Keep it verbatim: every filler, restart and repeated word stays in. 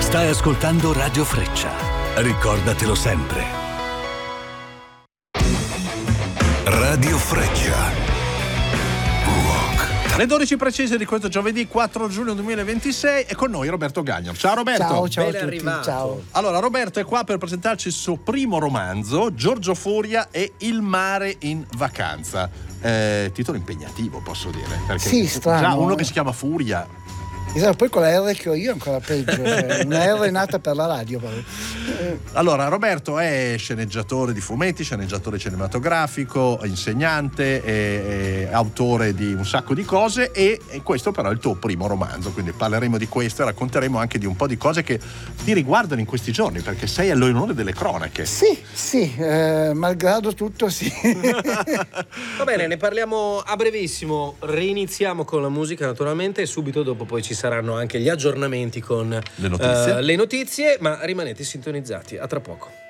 Stai ascoltando Radio Freccia. Ricordatelo sempre. Radio Freccia. Le dodici precise di questo giovedì quattro giugno duemilaventisei è con noi Roberto Gagno. Ciao Roberto. Ciao, ciao Ben a tutti. arrivato. Ciao. Allora, Roberto è qua per presentarci il suo primo romanzo, Giorgio Furia e Il mare in vacanza. Eh, titolo impegnativo, posso dire. Perché sì, strano. Già uno che si chiama Furia. Esatto, poi con la R che ho io è ancora peggio, cioè una R nata per la radio. Allora, Roberto è sceneggiatore di fumetti, sceneggiatore cinematografico, insegnante, è, è autore di un sacco di cose e, e questo però è il tuo primo romanzo, quindi parleremo di questo e racconteremo anche di un po' di cose che ti riguardano in questi giorni, perché sei all'onore delle cronache. Sì, sì, eh, malgrado tutto sì. Va bene, ne parliamo a brevissimo, reiniziamo con la musica naturalmente e subito dopo poi ci saranno anche gli aggiornamenti con le notizie, uh, le notizie, ma rimanete sintonizzati, a tra poco.